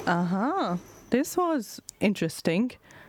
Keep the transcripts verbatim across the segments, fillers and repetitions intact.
हाँ, this was interesting.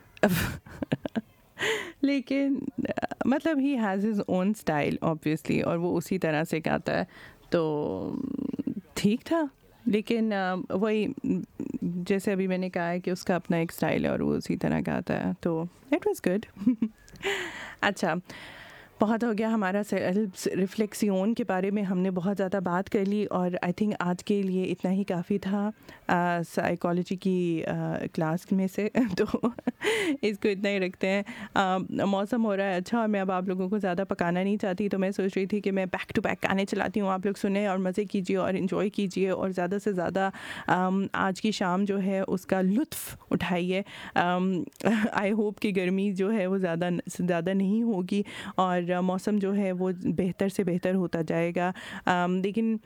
लेकिन अ, मतलब he has his own style obviously, और वो उसी तरह से गाता है, तो ठीक था। लेकिन अ, वही म, जैसे अभी मैंने कहा है कि उसका अपना एक स्टाइल है और वो उसी तरह गाता है, तो इट वाज गुड। अच्छा, बहुत हो गया हमारा सेल्फ रिफ्लेक्सियोन के बारे में, हमने बहुत ज़्यादा बात कर ली, और आई थिंक आज के लिए इतना ही काफ़ी था साइकोलॉजी की क्लास में से। तो इसको इतना ही रखते हैं। आ, मौसम हो रहा है अच्छा, और मैं अब आप लोगों को ज़्यादा पकाना नहीं चाहती, तो मैं सोच रही थी कि मैं बैक टू बैक गाने चलाती हूँ, आप लोग सुने और मज़े कीजिए और इन्जॉय कीजिए, और ज़्यादा से ज़्यादा आम, आज की शाम जो है उसका लुत्फ़ उठाइए। आई होप कि गर्मी जो है वो ज़्यादा ज़्यादा नहीं होगी, और मौसम जो है वो बेहतर से बेहतर होता जाएगा। अम, लेकिन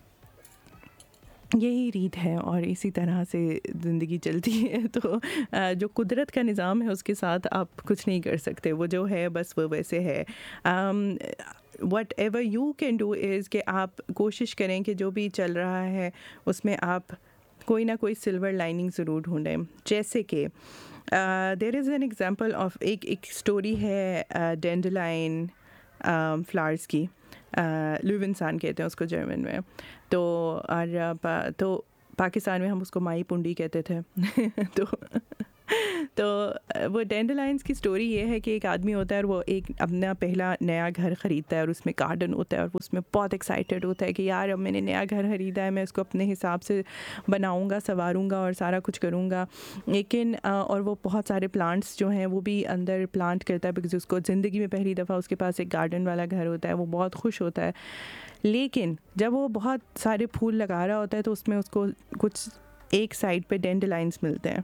यही रीत है और इसी तरह से ज़िंदगी चलती है। तो अ, जो कुदरत का निज़ाम है उसके साथ आप कुछ नहीं कर सकते, वो जो है बस वो वैसे है। What ever you can do is कि आप कोशिश करें कि जो भी चल रहा है उसमें आप कोई ना कोई सिल्वर लाइनिंग ज़रूर ढूंढें। जैसे कि there is an example of एक एक स्टोरी है डेंडलाइन फ्लावर्स की। लुविनसान कहते हैं उसको जर्मन में। तो और अ, पा, तो पाकिस्तान में हम उसको माई पुंडी कहते थे। तो तो अ, वो डेंडलाइंस की स्टोरी ये है कि एक आदमी होता है और वो एक अपना पहला नया घर ख़रीदता है, और उसमें गार्डन होता है, और वो उसमें बहुत एक्साइटेड होता है कि यार अब मैंने नया घर ख़रीदा है, मैं इसको अपने हिसाब से बनाऊंगा, संवारूंगा और सारा कुछ करूंगा। लेकिन अ, और वो बहुत सारे प्लांट्स जो हैं वो भी अंदर प्लांट करता है, बिकॉज़ उसको ज़िंदगी में पहली दफ़ा उसके पास एक गार्डन वाला घर होता है, वो बहुत खुश होता है। लेकिन जब वो बहुत सारे फूल लगा रहा होता है तो उसमें उसको कुछ एक साइड पे डेंडलाइंस मिलते हैं।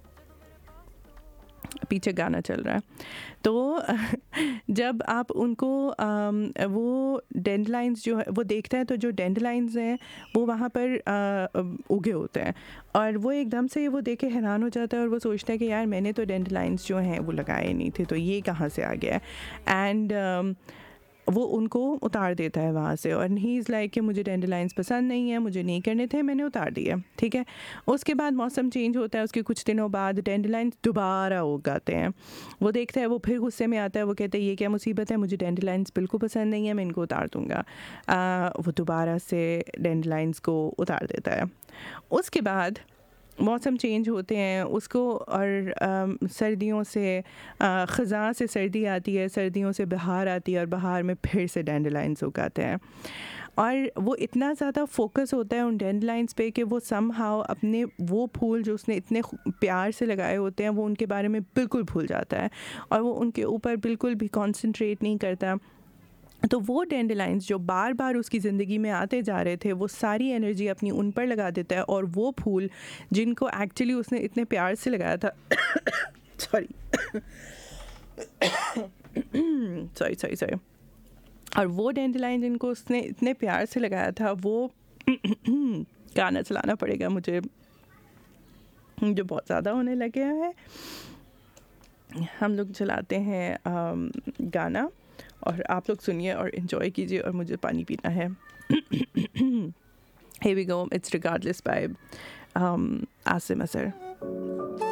पीछे गाना चल रहा है। तो जब आप उनको अम, वो डेंडलाइंस जो है वो देखता है, तो जो डेंडलाइंस हैं वो वहाँ पर अ, उगे होते हैं, और वो एकदम से वो देख के हैरान हो जाता है, और वो सोचता है कि यार मैंने तो डेंडलाइंस जो हैं वो लगाए नहीं थे, तो ये कहाँ से आ गया। एंड वो उनको उतार देता है वहाँ से, और ही इज़ लाइक कि मुझे डेंडलाइंस पसंद नहीं है, मुझे नहीं करने थे, मैंने उतार दिए। ठीक है, उसके बाद मौसम चेंज होता है, उसके कुछ दिनों बाद डेंडलाइंस दोबारा उगाते हैं। वो देखता है, वो फिर गुस्से में आता है, वो कहता है ये क्या मुसीबत है, मुझे डेंडलाइंस बिल्कुल पसंद नहीं है, मैं इनको उतार दूँगा। आ, वो दोबारा से डेंडलाइंस को उतार देता है। उसके बाद मौसम चेंज होते हैं उसको, और अम, सर्दियों से अ, ख़ज़ां से सर्दी आती है, सर्दियों से बहार आती है, और बहार में फिर से डेंडलाइंस उगाते हैं। और वो इतना ज़्यादा फोकस होता है उन डेंडलाइंस पे कि वो समहाउ अपने वो फूल जो उसने इतने खु- प्यार से लगाए होते हैं वो उनके बारे में बिल्कुल भूल जाता है, और वो उनके ऊपर बिल्कुल भी कॉन्सेंट्रेट नहीं करता। तो वो डेंडलाइंस जो बार बार उसकी ज़िंदगी में आते जा रहे थे, वो सारी एनर्जी अपनी उन पर लगा देता है, और वो फूल जिनको एक्चुअली उसने इतने प्यार से लगाया था सॉरी सॉरी सॉरी सॉरी और वो डेंडलाइन जिनको उसने इतने प्यार से लगाया था, वो गाना चलाना पड़ेगा मुझे जो बहुत ज़्यादा होने लगे है। हम लोग चलाते हैं अम, गाना, और आप लोग सुनिए और इन्जॉय कीजिए, और मुझे पानी पीना है। Here we go, it's Regardless by um, Asim Asar.